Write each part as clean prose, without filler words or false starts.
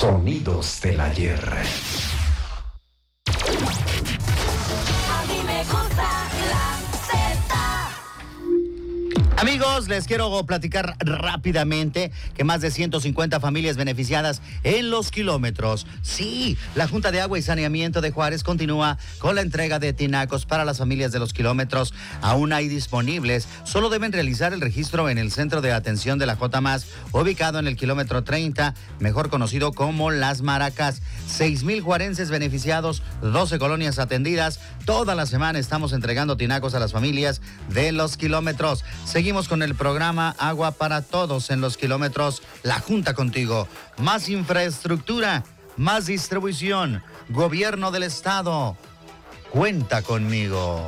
Sonidos del ayer. A mí me gusta la Z. Amigos, les quiero platicar rápidamente que más de 150 familias beneficiadas en Los Kilómetros. Sí, la Junta de Agua y Saneamiento de Juárez continúa con la entrega de tinacos para las familias de Los Kilómetros. Aún hay disponibles, solo deben realizar el registro en el Centro de Atención de la J+, ubicado en el kilómetro 30, mejor conocido como Las Maracas. 6,000 juarenses beneficiados, 12 colonias atendidas. Toda la semana estamos entregando tinacos a las familias de Los Kilómetros. Seguimos con el programa Agua para Todos en Los Kilómetros. La Junta contigo. Más infraestructura, más distribución. Gobierno del Estado. Cuenta conmigo.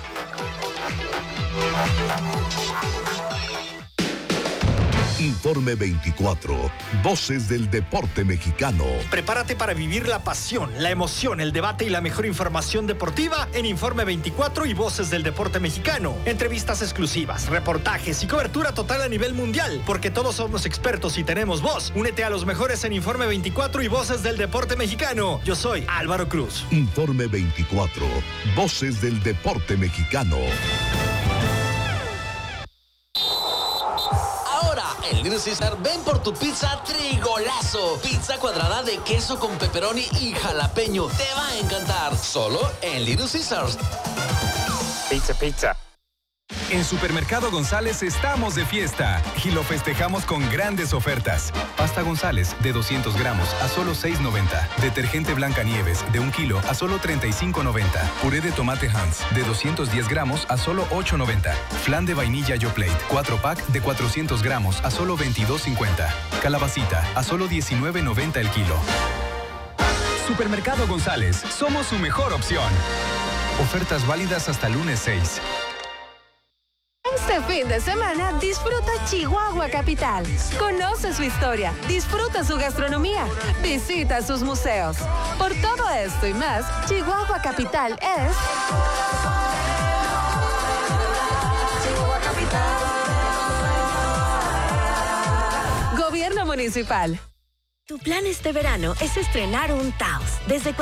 Informe 24. Voces del deporte mexicano. Prepárate para vivir la pasión, la emoción, el debate y la mejor información deportiva en Informe 24 y Voces del Deporte Mexicano. Entrevistas exclusivas, reportajes y cobertura total a nivel mundial, porque todos somos expertos y tenemos voz. Únete a los mejores en Informe 24 y Voces del Deporte Mexicano. Yo soy Álvaro Cruz. Informe 24. Voces del deporte mexicano. En Little Caesar, ven por tu pizza Trigolazo. Pizza cuadrada de queso con pepperoni y jalapeño. Te va a encantar. Solo en Little Caesars. Pizza. En Supermercado González estamos de fiesta y lo festejamos con grandes ofertas. Pasta González de 200 gramos a solo $6.90. Detergente Blancanieves de 1 kilo a solo $35.90. Puré de tomate Hans de 210 gramos a solo $8.90. Flan de vainilla Yoplait 4-pack de 400 gramos a solo $22.50. Calabacita a solo $19.90 el kilo. Supermercado González, somos su mejor opción. Ofertas válidas hasta lunes 6. Este fin de semana disfruta Chihuahua Capital. Conoce su historia, disfruta su gastronomía, visita sus museos. Por todo esto y más, Chihuahua Capital es... Gobierno Municipal. Tu plan este verano es estrenar un Taos desde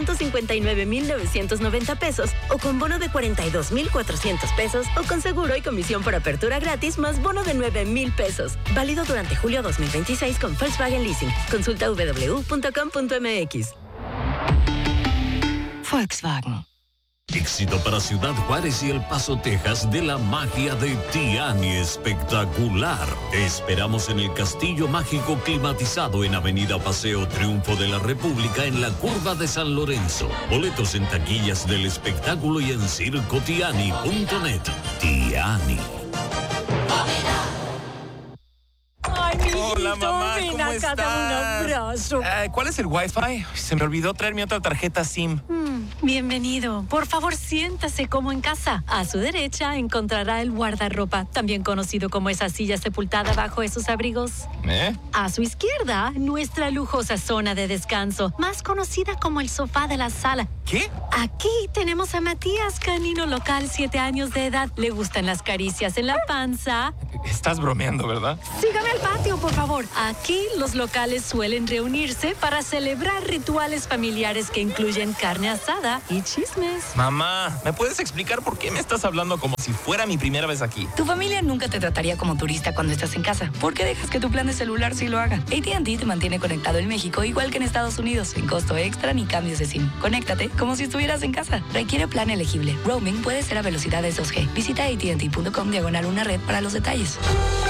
459,990 pesos o con bono de 42,400 pesos o con seguro y comisión por apertura gratis más bono de 9,000 pesos. Válido durante julio 2026 con Volkswagen Leasing. Consulta www.com.mx. Volkswagen. Éxito para Ciudad Juárez y El Paso, Texas, de la magia de Tiani Espectacular. Te esperamos en el Castillo Mágico climatizado en Avenida Paseo Triunfo de la República en la Curva de San Lorenzo. Boletos en taquillas del espectáculo y en circotiani.net. Tiani. Ay, mijito, hola, mamá, ven ¿cómo acá, estás? dame un abrazo. ¿Cuál es el Wi-Fi? Se me olvidó traer mi otra tarjeta SIM. Bienvenido. Por favor, siéntase como en casa. A su derecha encontrará el guardarropa, también conocido como esa silla sepultada bajo esos abrigos. A su izquierda, nuestra lujosa zona de descanso, más conocida como el sofá de la sala. ¿Qué? Aquí tenemos a Matías, canino local, 7 años de edad. Le gustan las caricias en la panza. Estás bromeando, ¿verdad? Sígame al patio, por favor. Aquí los locales suelen reunirse para celebrar rituales familiares que incluyen carne asada y chismes. Mamá, ¿me puedes explicar por qué me estás hablando como si fuera mi primera vez aquí? Tu familia nunca te trataría como turista cuando estás en casa. ¿Por qué dejas que tu plan de celular sí lo haga? AT&T te mantiene conectado en México igual que en Estados Unidos, sin costo extra ni cambios de SIM. Conéctate como si estuvieras en casa. Requiere plan elegible. Roaming puede ser a velocidades 2G. Visita AT&T.com/una red para los detalles.